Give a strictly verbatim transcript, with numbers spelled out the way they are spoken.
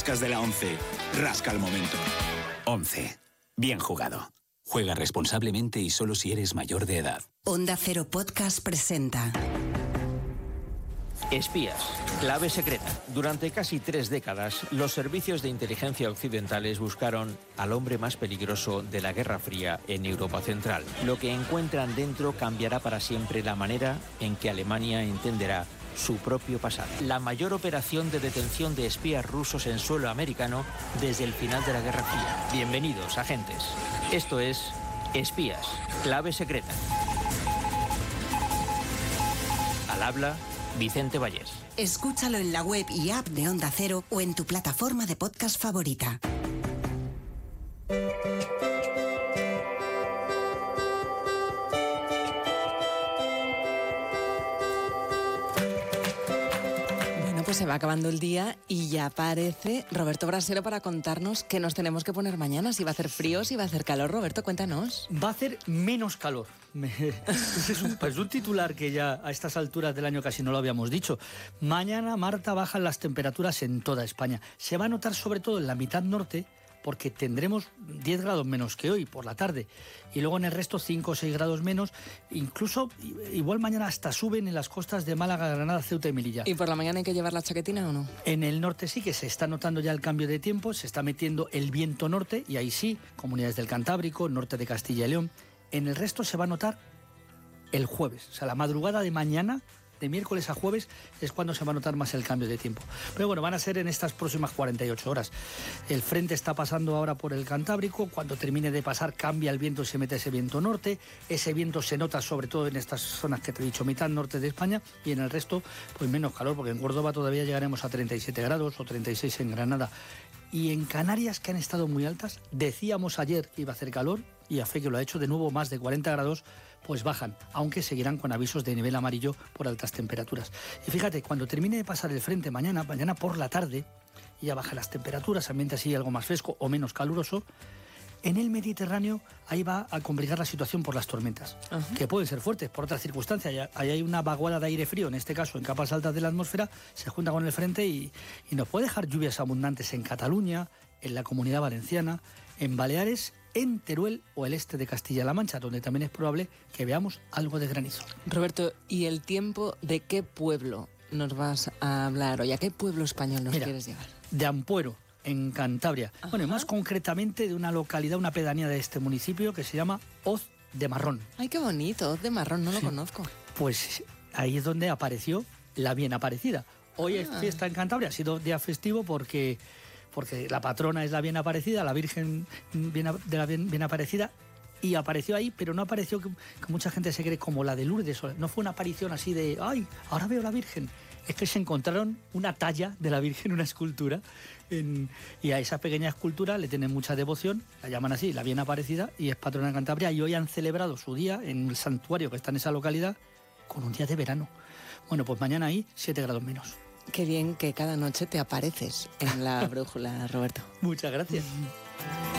rascas de la once. Rasca al momento. once. Bien jugado. Juega responsablemente y solo si eres mayor de edad. Onda Cero Podcast presenta Espías, clave secreta. Durante casi tres décadas, los servicios de inteligencia occidentales buscaron al hombre más peligroso de la Guerra Fría en Europa Central. Lo que encuentran dentro cambiará para siempre la manera en que Alemania entenderá su propio pasado. La mayor operación de detención de espías rusos en suelo americano desde el final de la Guerra Fría. Bienvenidos, agentes. Esto es Espías, clave secreta. Al habla Vicente Vallés. Escúchalo en la web y app de Onda Cero o en tu plataforma de podcast favorita. Bueno, pues se va acabando el día y ya aparece Roberto Brasero para contarnos qué nos tenemos que poner mañana. Si va a hacer frío, si va a hacer calor. Roberto, cuéntanos. Va a hacer menos calor. Es un, pues un titular que ya a estas alturas del año casi no lo habíamos dicho. Mañana, Marta, bajan las temperaturas en toda España. Se va a notar sobre todo en la mitad norte, porque tendremos diez grados menos que hoy por la tarde. Y luego en el resto cinco o seis grados menos. Incluso, igual mañana hasta suben en las costas de Málaga, Granada, Ceuta y Melilla. ¿Y por la mañana hay que llevar la chaquetina o no? En el norte sí que se está notando ya el cambio de tiempo, se está metiendo el viento norte, y ahí sí, comunidades del Cantábrico, norte de Castilla y León. En el resto se va a notar el jueves, o sea, la madrugada de mañana, de miércoles a jueves, es cuando se va a notar más el cambio de tiempo. Pero bueno, van a ser en estas próximas cuarenta y ocho horas. El frente está pasando ahora por el Cantábrico, cuando termine de pasar cambia el viento y se mete ese viento norte. Ese viento se nota sobre todo en estas zonas que te he dicho, mitad norte de España, y en el resto pues menos calor, porque en Córdoba todavía llegaremos a treinta y siete grados o treinta y seis en Granada. Y en Canarias, que han estado muy altas, decíamos ayer que iba a hacer calor, y a fe que lo ha hecho, de nuevo más de cuarenta grados, pues bajan, aunque seguirán con avisos de nivel amarillo por altas temperaturas. Y fíjate, cuando termine de pasar el frente mañana, mañana por la tarde, y ya bajan las temperaturas, ambiente así algo más fresco o menos caluroso, en el Mediterráneo ahí va a complicar la situación por las tormentas, uh-huh. que pueden ser fuertes por otras circunstancias. Ahí hay una vaguada de aire frío, en este caso en capas altas de la atmósfera, se junta con el frente y, y nos puede dejar lluvias abundantes en Cataluña, en la Comunidad Valenciana, en Baleares, en Teruel o el este de Castilla-La Mancha, donde también es probable que veamos algo de granizo. Roberto, ¿y el tiempo de qué pueblo nos vas a hablar hoy? ¿A qué pueblo español nos Mira, quieres llevar? De Ampuero, en Cantabria. Ajá. Bueno, y más concretamente de una localidad, una pedanía de este municipio que se llama Hoz de Marrón. Ay, qué bonito, Hoz de Marrón, no sí. lo conozco. Pues ahí es donde apareció la bien aparecida. Hoy ah. es fiesta en Cantabria, ha sido día festivo porque, porque la patrona es la bien aparecida, la Virgen de la bien, bien aparecida, y apareció ahí, pero no apareció que, que mucha gente se cree como la de Lourdes. No fue una aparición así de, ay, ahora veo la Virgen. Es que se encontraron una talla de la Virgen, una escultura, en, y a esa pequeña escultura le tienen mucha devoción, la llaman así, la bien aparecida, y es patrona de Cantabria, y hoy han celebrado su día en el santuario que está en esa localidad con un día de verano. Bueno, pues mañana ahí siete grados menos. Qué bien que cada noche te apareces en la brújula, Roberto. Muchas gracias.